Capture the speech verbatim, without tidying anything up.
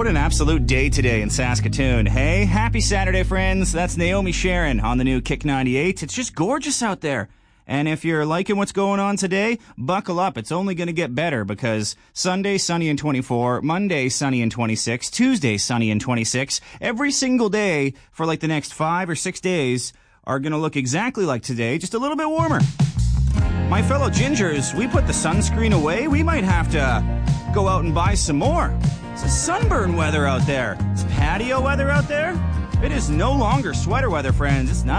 What an absolute day today in Saskatoon. Hey, happy Saturday, friends. That's Naomi Sharon on the new Kick ninety-eight. It's just gorgeous out there. And if you're liking what's going on today, buckle up. It's only going to get better because Sunday, sunny and twenty-four, Monday, sunny and twenty-six, Tuesday, sunny and twenty-six. Every single day for like the next five or six days are going to look exactly like today, just a little bit warmer. My fellow gingers, we put the sunscreen away. We might have to go out and buy some more. It's sunburn weather out there. It's patio weather out there. It is no longer sweater weather, friends. It's not.